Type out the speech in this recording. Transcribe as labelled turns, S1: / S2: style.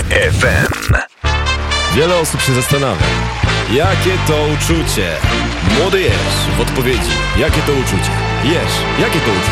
S1: FM.
S2: Wiele osób się zastanawia, jakie to uczucie? Młody Jerz w odpowiedzi, jakie to uczucie? Jerz, jakie to uczucie?